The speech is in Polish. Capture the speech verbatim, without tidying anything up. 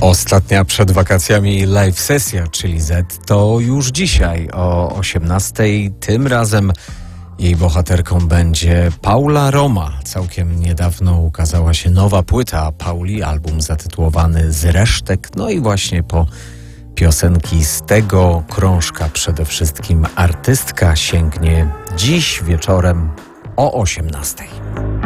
Ostatnia przed wakacjami live sesja, czyli Z, to już dzisiaj o osiemnastej. Tym razem jej bohaterką będzie Paula Roma. Całkiem niedawno ukazała się nowa płyta Pauli, album zatytułowany Z resztek. No i właśnie po piosenki z tego krążka przede wszystkim artystka sięgnie dziś wieczorem o osiemnastej.